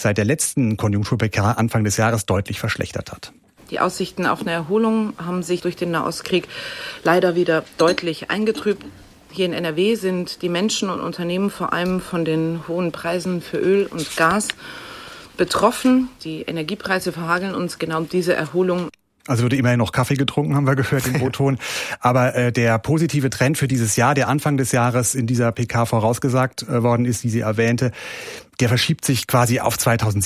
seit der letzten Konjunktur-PK Anfang des Jahres deutlich verschlechtert hat. Die Aussichten auf eine Erholung haben sich durch den Nahostkrieg leider wieder deutlich eingetrübt. Hier in NRW sind die Menschen und Unternehmen vor allem von den hohen Preisen für Öl und Gas betroffen. Die Energiepreise verhageln uns genau diese Erholung. Also wurde immerhin noch Kaffee getrunken, haben wir gehört im O-Ton. Aber der positive Trend für dieses Jahr, der Anfang des Jahres in dieser PK vorausgesagt worden ist, wie sie erwähnte, der verschiebt sich quasi auf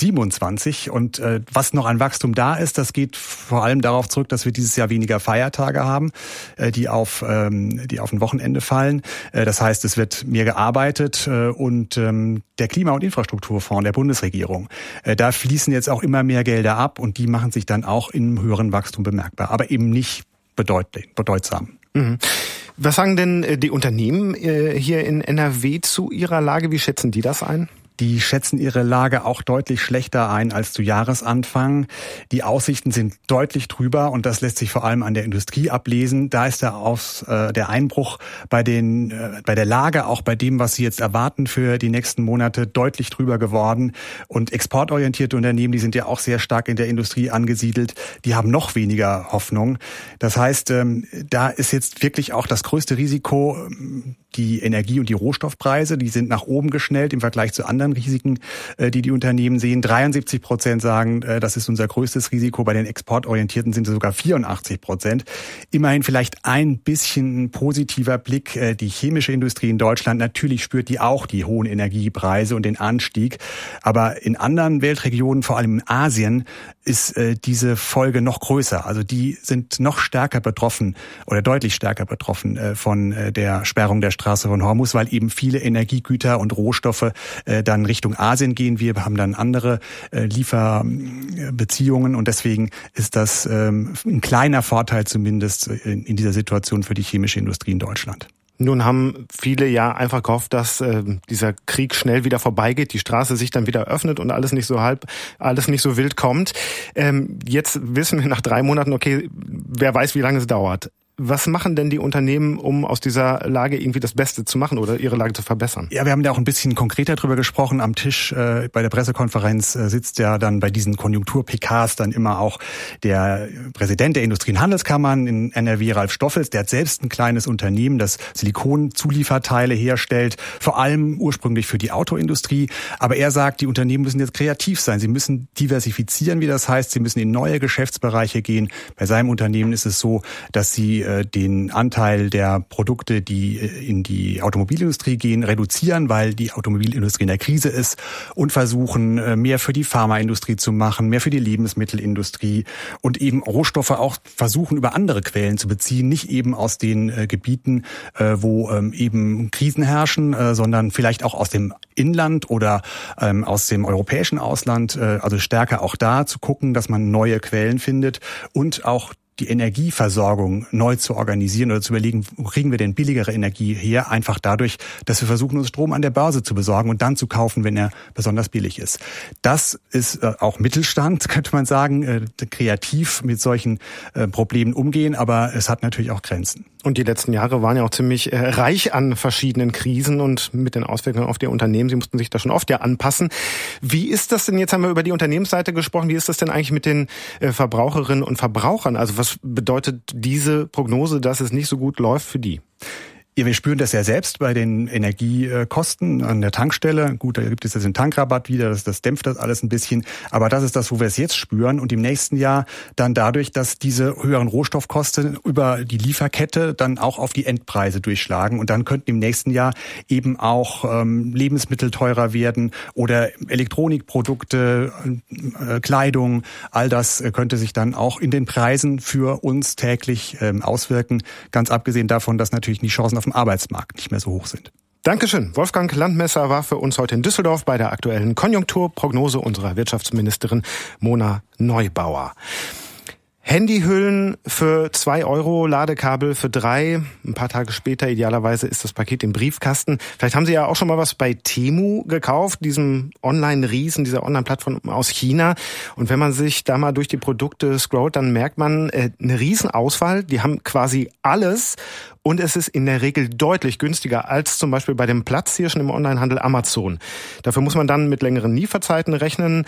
2027. Und was noch an Wachstum da ist, das geht vor allem darauf zurück, dass wir dieses Jahr weniger Feiertage haben, die auf ein Wochenende fallen. Das heißt, es wird mehr gearbeitet und der Klima- und Infrastrukturfonds der Bundesregierung, da fließen jetzt auch immer mehr Gelder ab und die machen sich dann auch im höheren Wachstum bemerkbar, aber eben nicht bedeutsam. Mhm. Was sagen denn die Unternehmen hier in NRW zu ihrer Lage? Wie schätzen die das ein? Die schätzen ihre Lage auch deutlich schlechter ein als zu Jahresanfang. Die Aussichten sind deutlich drüber und das lässt sich vor allem an der Industrie ablesen. Da ist der Einbruch bei der Lage, auch bei dem, was sie jetzt erwarten für die nächsten Monate, deutlich drüber geworden. Und exportorientierte Unternehmen, die sind ja auch sehr stark in der Industrie angesiedelt, die haben noch weniger Hoffnung. Das heißt, da ist jetzt wirklich auch das größte Risiko, die Energie- und die Rohstoffpreise, die sind nach oben geschnellt im Vergleich zu anderen Risiken, die Unternehmen sehen. 73% sagen, das ist unser größtes Risiko. Bei den Exportorientierten sind es sogar 84%. Immerhin vielleicht ein bisschen positiver Blick. Die chemische Industrie in Deutschland, natürlich spürt die auch die hohen Energiepreise und den Anstieg. Aber in anderen Weltregionen, vor allem in Asien, ist diese Folge noch größer. Also die sind noch stärker betroffen oder deutlich stärker betroffen von der Sperrung der Straße von Hormuz, weil eben viele Energiegüter und Rohstoffe dann Richtung Asien gehen. Wir haben dann andere Lieferbeziehungen und deswegen ist das ein kleiner Vorteil zumindest in dieser Situation für die chemische Industrie in Deutschland. Nun haben viele ja einfach gehofft, dass dieser Krieg schnell wieder vorbeigeht, die Straße sich dann wieder öffnet und alles nicht so wild kommt. Jetzt wissen wir nach 3 Monaten, okay, wer weiß, wie lange es dauert. Was machen denn die Unternehmen, um aus dieser Lage irgendwie das Beste zu machen oder ihre Lage zu verbessern? Ja, wir haben da auch ein bisschen konkreter drüber gesprochen. Am Tisch bei der Pressekonferenz sitzt ja dann bei diesen Konjunktur-PKs dann immer auch der Präsident der Industrie- und Handelskammern in NRW, Ralf Stoffels. Der hat selbst ein kleines Unternehmen, das Silikonzulieferteile herstellt, vor allem ursprünglich für die Autoindustrie. Aber er sagt, die Unternehmen müssen jetzt kreativ sein. Sie müssen diversifizieren, wie das heißt. Sie müssen in neue Geschäftsbereiche gehen. Bei seinem Unternehmen ist es so, dass sie den Anteil der Produkte, die in die Automobilindustrie gehen, reduzieren, weil die Automobilindustrie in der Krise ist und versuchen, mehr für die Pharmaindustrie zu machen, mehr für die Lebensmittelindustrie und eben Rohstoffe auch versuchen, über andere Quellen zu beziehen, nicht eben aus den Gebieten, wo eben Krisen herrschen, sondern vielleicht auch aus dem Inland oder aus dem europäischen Ausland, also stärker auch da zu gucken, dass man neue Quellen findet und auch die Energieversorgung neu zu organisieren oder zu überlegen, wo kriegen wir denn billigere Energie her? Einfach dadurch, dass wir versuchen, uns Strom an der Börse zu besorgen und dann zu kaufen, wenn er besonders billig ist. Das ist auch Mittelstand, könnte man sagen, kreativ mit solchen Problemen umgehen, aber es hat natürlich auch Grenzen. Und die letzten Jahre waren ja auch ziemlich reich an verschiedenen Krisen und mit den Auswirkungen auf die Unternehmen. Sie mussten sich da schon oft ja anpassen. Wie ist das denn, jetzt haben wir über die Unternehmensseite gesprochen, wie ist das denn eigentlich mit den Verbraucherinnen und Verbrauchern? Also was bedeutet diese Prognose, dass es nicht so gut läuft für die? Ja, wir spüren das ja selbst bei den Energiekosten an der Tankstelle. Gut, da gibt es jetzt den Tankrabatt wieder, das dämpft das alles ein bisschen. Aber das ist das, wo wir es jetzt spüren. Und im nächsten Jahr dann dadurch, dass diese höheren Rohstoffkosten über die Lieferkette dann auch auf die Endpreise durchschlagen. Und dann könnten im nächsten Jahr eben auch Lebensmittel teurer werden oder Elektronikprodukte, Kleidung. All das könnte sich dann auch in den Preisen für uns täglich auswirken. Ganz abgesehen davon, dass natürlich die Chancen auf dem Arbeitsmarkt nicht mehr so hoch sind. Dankeschön. Wolfgang Landmesser war für uns heute in Düsseldorf bei der aktuellen Konjunkturprognose unserer Wirtschaftsministerin Mona Neubauer. Handyhüllen für 2 €, Ladekabel für 3. Ein paar Tage später, idealerweise, ist das Paket im Briefkasten. Vielleicht haben Sie ja auch schon mal was bei Temu gekauft, diesem Online-Riesen, dieser Online-Plattform aus China. Und wenn man sich da mal durch die Produkte scrollt, dann merkt man eine Riesenauswahl. Die haben quasi alles. Und es ist in der Regel deutlich günstiger als zum Beispiel bei dem Platzhirschen im Onlinehandel Amazon. Dafür muss man dann mit längeren Lieferzeiten rechnen.